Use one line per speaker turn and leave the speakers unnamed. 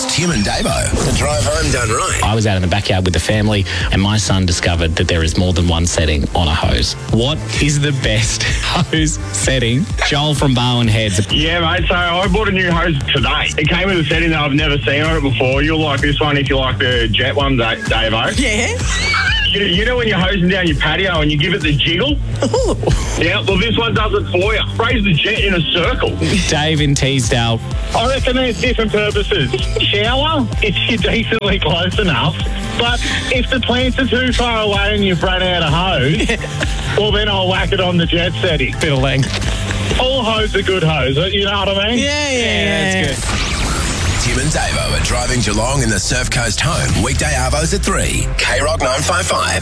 It's Tim and Davo. The drive home done right.
I was out in the backyard with the family and my son discovered that there is more than one setting on a hose. What is the best hose setting? Joel from Bowen Heads.
Yeah, mate, so I bought a new hose today. It came with a setting that I've never seen on it before. You'll like this one if you like the jet one, Davo.
Yeah.
You know when you're hosing down your patio and you give it the jiggle? Yeah, well, this one does it for you. Sprays the jet in a circle.
Dave in Teesdale.
I reckon there's different purposes. Shower, it's decently close enough. But if the plants are too far away and you've run out of hose, well, then I'll whack it on the jet setting.
Bit of length.
All hose are good hose, you know what I mean?
Yeah, that's good.
Tim and Davo are driving Geelong in the Surf Coast home. Weekday arvos at 3. K-Rock 955.